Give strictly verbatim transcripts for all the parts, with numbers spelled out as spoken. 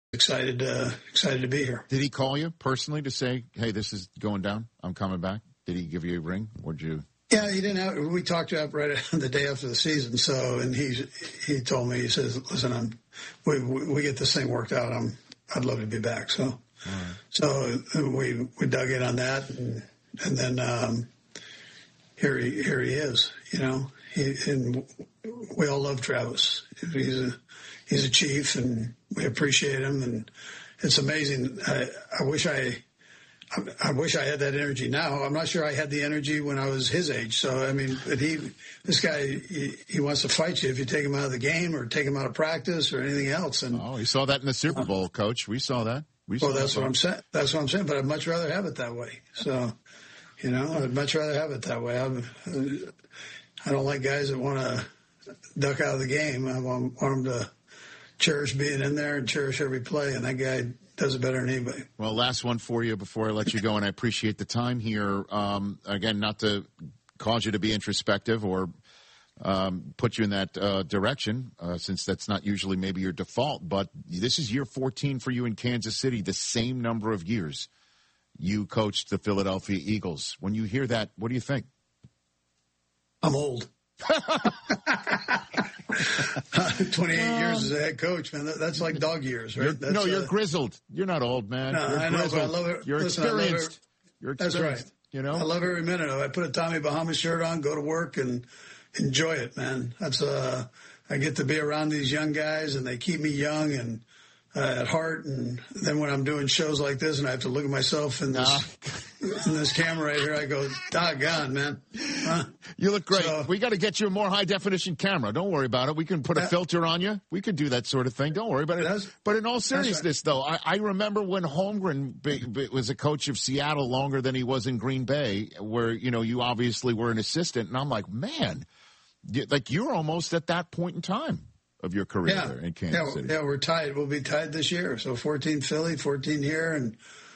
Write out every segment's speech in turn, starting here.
excited, uh, excited to be here. Did he call you personally to say, hey, this is going down, I'm coming back? Did he give you a ring, or did you? Yeah, he didn't have, we talked to him right the day after the season. So, and he, he told me, he says, listen, I'm, we, we get this thing worked out. I'm, I'd love to be back. So, right. so we, we dug in on that. And, and then, um, here he, here he is, you know, he, and we all love Travis. He's a, he's a Chief, and we appreciate him. And it's amazing. I, I wish I, I wish I had that energy now. I'm not sure I had the energy when I was his age. So, I mean, but he, this guy, he, he wants to fight you if you take him out of the game or take him out of practice or anything else. And oh, you saw that in the Super Bowl, uh, Coach. We saw that. We saw well, that's that. what I'm saying. That's what I'm saying. But I'd much rather have it that way. So, you know, I'd much rather have it that way. I'm, I don't like guys that want to duck out of the game. I want, want them to cherish being in there and cherish every play. And that guy does it better than anybody. Well, last one for you before I let you go, and I appreciate the time here. Um, again, not to cause you to be introspective or um, put you in that uh, direction, uh, since that's not usually maybe your default, but this is year fourteen for you in Kansas City, the same number of years you coached the Philadelphia Eagles. When you hear that, what do you think? I'm old. twenty-eight well, years as a head coach, man. That, that's like dog years, right? You're, that's, no, you're uh, grizzled. You're not old, man. No, you're I know, grizzled. but I love it. You're Listen, experienced. It. You're experienced. That's right. You know, I love every minute of it. I put a Tommy Bahama shirt on, go to work, and enjoy it, man. That's uh, I get to be around these young guys, and they keep me young and uh, at heart. And then when I'm doing shows like this, and I have to look at myself in this nah. in this camera right here, I go, doggone, man. Huh? You look great. So, we got to get you a more high-definition camera. Don't worry about it. We can put a that, filter on you. We can do that sort of thing. Don't worry about it. But in all seriousness, right. though, I, I remember when Holmgren be, be, was a coach of Seattle longer than he was in Green Bay, where, you know, you obviously were an assistant. And I'm like, man, like you're almost at that point in time of your career yeah. there in Kansas yeah, City. Yeah, we're tied. We'll be tied this year. So fourteen Philly, fourteen here. And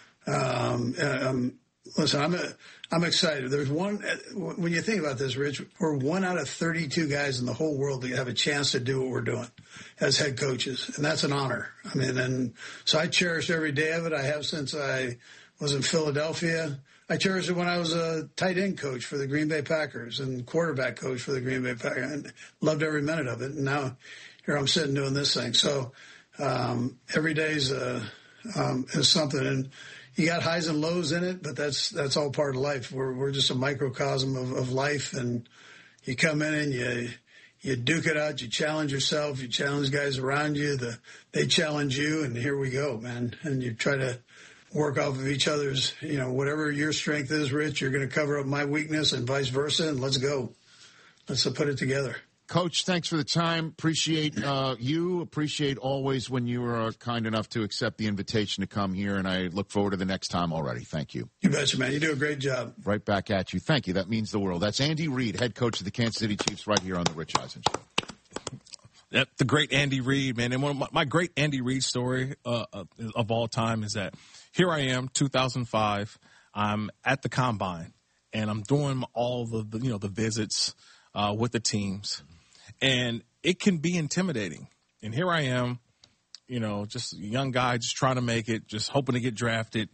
um, um, listen, I'm a, I'm excited. There's one, when you think about this, Rich, we're one out of thirty-two guys in the whole world that have a chance to do what we're doing as head coaches. And that's an honor. I mean, and so I cherish every day of it. I have since I was in Philadelphia. I cherished it when I was a tight end coach for the Green Bay Packers and quarterback coach for the Green Bay Packers. And loved every minute of it. And now here I'm sitting doing this thing. So um, every day is, uh, um, is something. And you got highs and lows in it, but that's that's all part of life. We're we're just a microcosm of, of life, and you come in and you you duke it out. You challenge yourself. You challenge guys around you. The they challenge you, and here we go, man. And you try to work off of each other's, you know, whatever your strength is, Rich. You're going to cover up my weakness, and vice versa. And let's go. Let's put it together. Coach, thanks for the time. Appreciate uh, you. Appreciate always when you are kind enough to accept the invitation to come here, and I look forward to the next time already. Thank you. You betcha, man. You do a great job. Right back at you. Thank you. That means the world. That's Andy Reid, head coach of the Kansas City Chiefs, right here on the Rich Eisen Show. Yep, the great Andy Reid, man. And one of my, my great Andy Reid story uh, of all time is that here I am, two thousand five. I'm at the combine, and I'm doing all the, the you know the visits uh, with the teams. And it can be intimidating. And here I am, you know, just a young guy just trying to make it, just hoping to get drafted.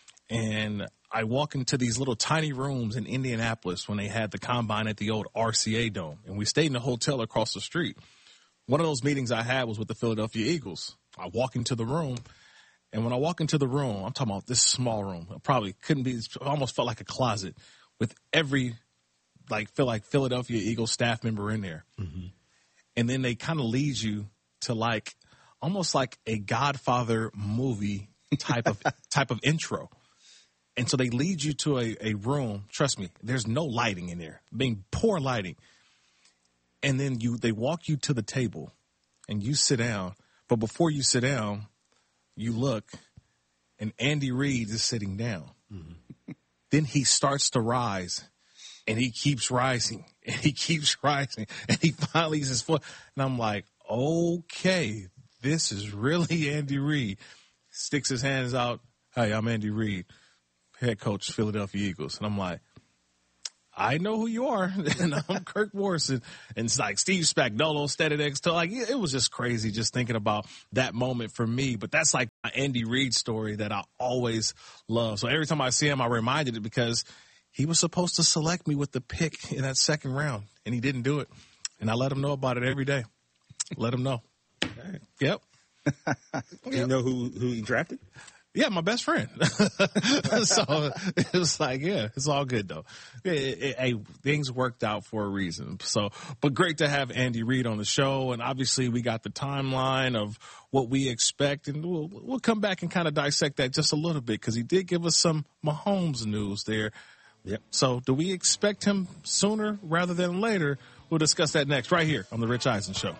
And I walk into these little tiny rooms in Indianapolis when they had the combine at the old R C A Dome. And we stayed in a hotel across the street. One of those meetings I had was with the Philadelphia Eagles. I walk into the room. And when I walk into the room, I'm talking about this small room. It probably couldn't be, it almost felt like a closet with every, like, feel like Philadelphia Eagles staff member in there. Mm-hmm. And then they kind of lead you to like almost like a Godfather movie type of type of intro. And so they lead you to a, a room. Trust me, there's no lighting in there, being poor lighting. And then you they walk you to the table and you sit down. But before you sit down, you look and Andy Reid is sitting down. Mm-hmm. Then he starts to rise. And he keeps rising, and he keeps rising, and he finally uses his foot. And I'm like, okay, this is really Andy Reid. Sticks his hands out. Hey, I'm Andy Reid, head coach, Philadelphia Eagles. And I'm like, I know who you are, and I'm Kirk Morrison. And it's like Steve Spagnuolo standing next to, like, it was just crazy just thinking about that moment for me. But that's like my Andy Reid story that I always love. So every time I see him, I reminded it because he was supposed to select me with the pick in that second round, and he didn't do it. And I let him know about it every day. Let him know. Okay. Yep. Do you know who, who he drafted? Yeah, my best friend. So it was like, yeah, it's all good though. It, it, it, things worked out for a reason. So, but great to have Andy Reid on the show, and obviously we got the timeline of what we expect, and we'll we'll come back and kind of dissect that just a little bit because he did give us some Mahomes news there. Yep. So, do we expect him sooner rather than later? We'll discuss that next, right here on the Rich Eisen Show.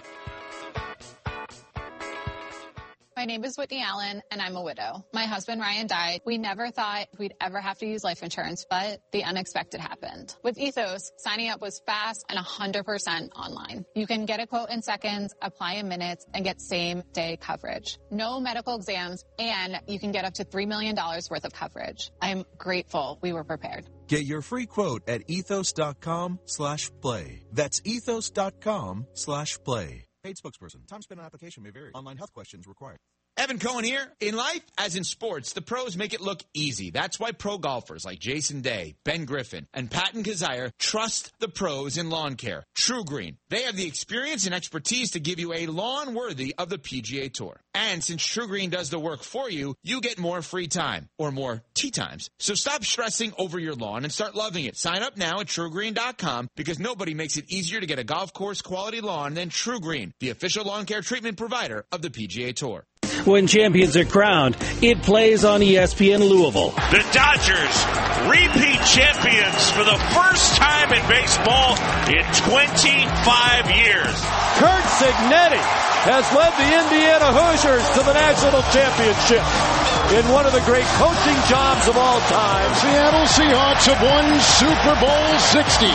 My name is Whitney Allen, and I'm a widow. My husband, Ryan, died. We never thought we'd ever have to use life insurance, but the unexpected happened. With Ethos, signing up was fast and one hundred percent online. You can get a quote in seconds, apply in minutes, and get same-day coverage. No medical exams, and you can get up to three million dollars worth of coverage. I'm grateful we were prepared. Get your free quote at ethos.com slash play. That's ethos.com slash play. Paid spokesperson. Time spent on application may vary. Online health questions required. Evan Cohen here. In life, as in sports, the pros make it look easy. That's why pro golfers like Jason Day, Ben Griffin, and Patton Kazire trust the pros in lawn care. True Green. They have the experience and expertise to give you a lawn worthy of the P G A Tour. And since True Green does the work for you, you get more free time, or more tee times. So stop stressing over your lawn and start loving it. Sign up now at true green dot com because nobody makes it easier to get a golf course quality lawn than True Green, the official lawn care treatment provider of the P G A Tour. When champions are crowned, it plays on E S P N Louisville. The Dodgers, repeat champions for the first time in baseball in twenty-five years. Curt Cignetti has led the Indiana Hoosiers to the national championship in one of the great coaching jobs of all time. Seattle Seahawks have won Super Bowl sixty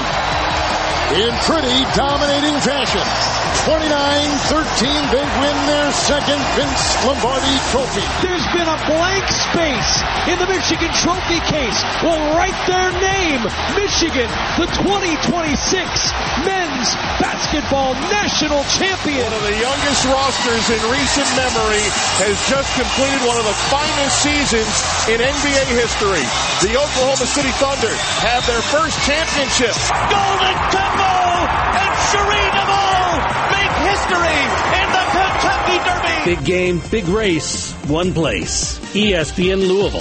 in pretty dominating fashion. twenty-nine thirteen, they win their second Vince Lombardi trophy. There's been a blank space in the Michigan trophy case. We'll write their name. Michigan, the twenty twenty-six men's basketball national champion. One of the youngest rosters in recent memory has just completed one of the finest seasons in N B A history. The Oklahoma City Thunder have their first championship. Golden Temple and Shereen Amal make history in the Kentucky Derby. Big game, big race, one place. E S P N Louisville.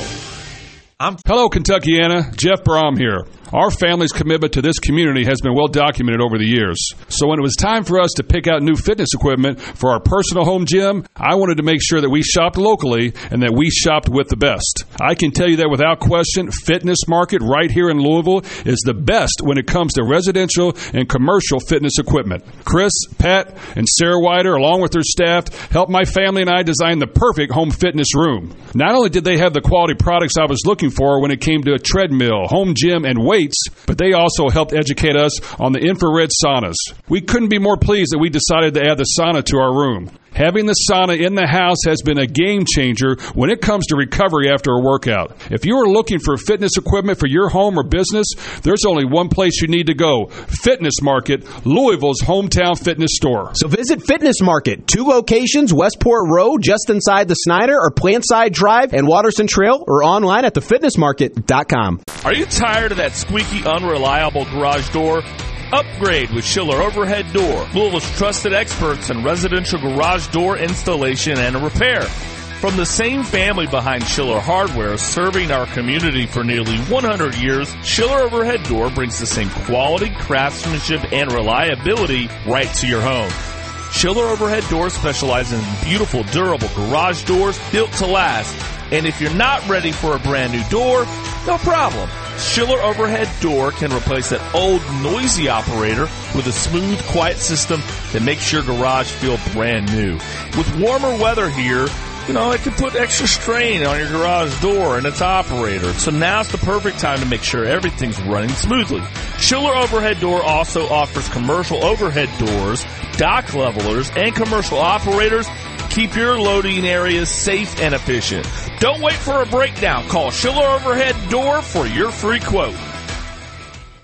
I'm- Hello, Kentuckiana. Jeff Brom here. Our family's commitment to this community has been well documented over the years. So when it was time for us to pick out new fitness equipment for our personal home gym, I wanted to make sure that we shopped locally and that we shopped with the best. I can tell you that without question, Fitness Market right here in Louisville is the best when it comes to residential and commercial fitness equipment. Chris, Pat, and Sarah Wider, along with their staff, helped my family and I design the perfect home fitness room. Not only did they have the quality products I was looking for when it came to a treadmill, home gym, and weights, but they also helped educate us on the infrared saunas. We couldn't be more pleased that we decided to add the sauna to our room. Having the sauna in the house has been a game changer when it comes to recovery after a workout. If you are looking for fitness equipment for your home or business, there's only one place you need to go. Fitness Market, Louisville's hometown fitness store. So visit Fitness Market, two locations, Westport Road, just inside the Snyder, or Plantside Drive and Watterson Trail, or online at the fitness market dot com. Are you tired of that squeaky, unreliable garage door? Upgrade with Schiller Overhead Door, Louisville's trusted experts in residential garage door installation and repair. From the same family behind Schiller Hardware, serving our community for nearly one hundred years, Schiller Overhead Door brings the same quality, craftsmanship, and reliability right to your home. Schiller Overhead Doors specialize in beautiful, durable garage doors built to last. And if you're not ready for a brand new door, no problem. Schiller Overhead Door can replace that old, noisy operator with a smooth, quiet system that makes your garage feel brand new. With warmer weather here, you know, it can put extra strain on your garage door and its operator. So now's the perfect time to make sure everything's running smoothly. Schiller Overhead Door also offers commercial overhead doors, dock levelers, and commercial operators. Keep your loading areas safe and efficient. Don't wait for a breakdown. Call Schiller Overhead Door for your free quote.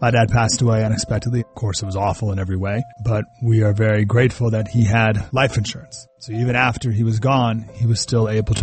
My dad passed away unexpectedly. Of course, it was awful in every way, but we are very grateful that he had life insurance. So even after he was gone, he was still able to